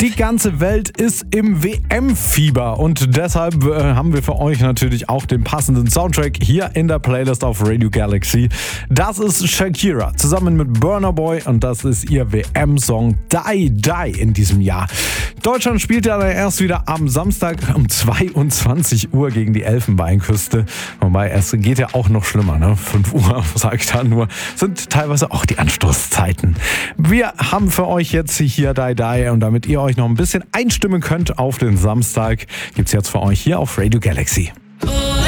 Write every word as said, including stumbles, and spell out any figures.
Die ganze Welt ist im W M-Fieber und deshalb äh, haben wir für euch natürlich auch den passenden Soundtrack hier in der Playlist auf Radio Galaxy. Das ist Shakira zusammen mit Burna Boy und das ist ihr W M-Song Die Die in diesem Jahr. Deutschland spielt ja dann erst wieder am Samstag um zweiundzwanzig Uhr gegen die Elfenbeinküste. Wobei es geht ja auch noch schlimmer, ne? fünf Uhr, sag ich da nur, sind teilweise auch die Anstoßzeiten. Wir haben für euch jetzt hier Die Die und damit ihr euch noch ein bisschen einstimmen könnt auf den Samstag, gibt's jetzt für euch hier auf Radio Galaxy.